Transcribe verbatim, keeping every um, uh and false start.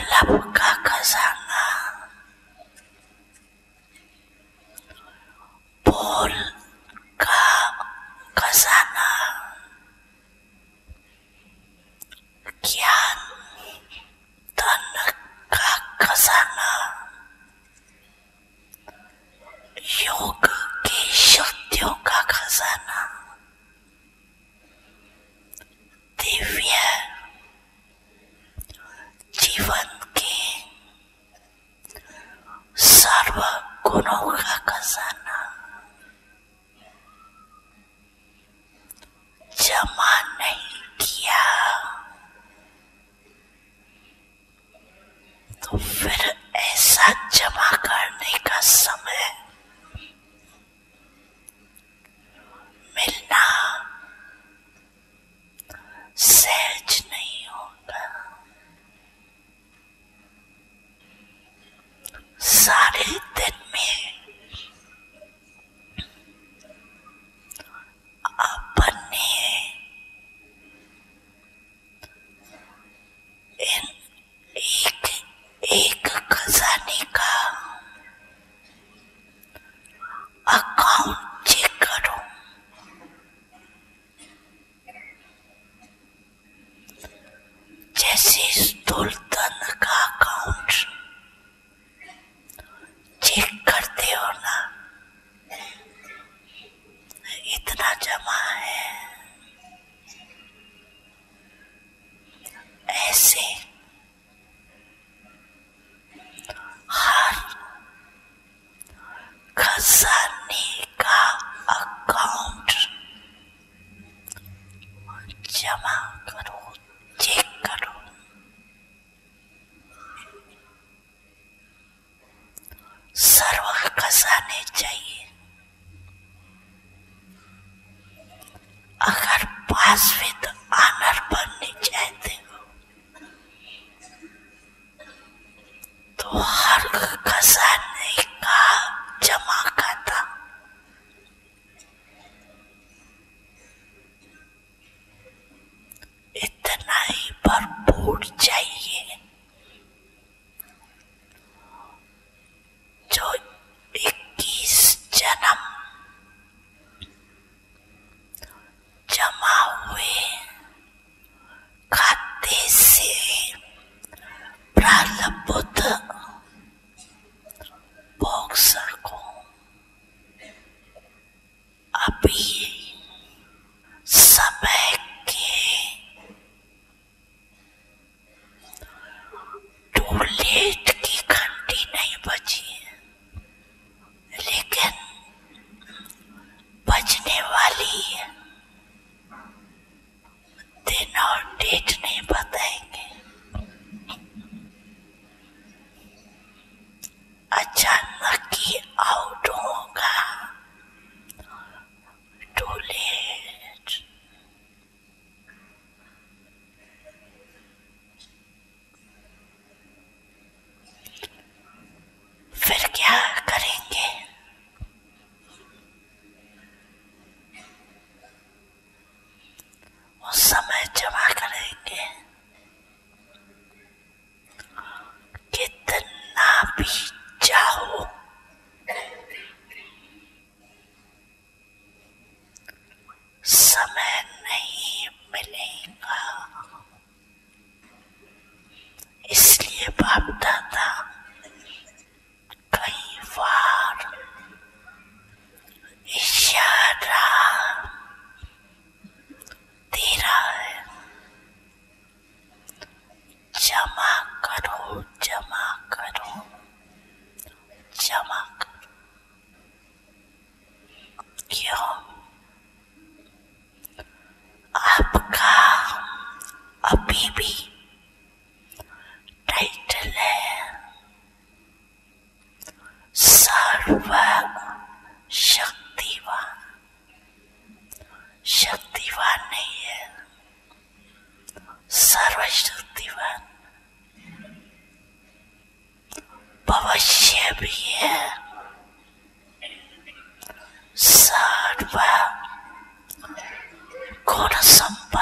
तलब का खजाना, बोल का खजाना, ज्ञान धन का खजाना, योग की शक्तियों का खजाना, दिव्य जीवन के सर्व गुणों का खजाना जमा नहीं किया तो फिर ऐसा जमा करने का समय मिलना सहज नहीं होगा। सारे दिन में अपने इन एक एक खजाने का अकाउंट चेक करो। जैसे स्थूल धन का अकाउंट चेक करते हो ना, इतना जमा है, ऐसे हर खजाने का अकाउंट जमा करो, चेक करो। सर्व खजाने चाहिए। अगर पासविद आनर बनने चाहते हो तो हर खजाने का जमा खाता इतना ही भरपूर चाहिए जो इक्कीस जन्म जमा हुए खाते से प्रारब्ध भोग सको। अभी समय के टूलेट की घंटी नहीं बजी है, लेकिन बजने वाली है। दिन और डेट नहीं बताएंगे। अचानक ही आउट होगा टूलेट। फिर क्या करेंगे? वो समय जमा करेंगे। कितना भी चाहो समय नहीं मिलेगा। इसलिए बाप दादा कई बार इशारा दे रहा है, जमा करो, जमा करो, जमा करो। क्यों? आपका अभी भी टाइटल है सर्व शक्तिवान। शक्तिवान नहीं है, सर्वशक्तिवान। भविष्य भी है,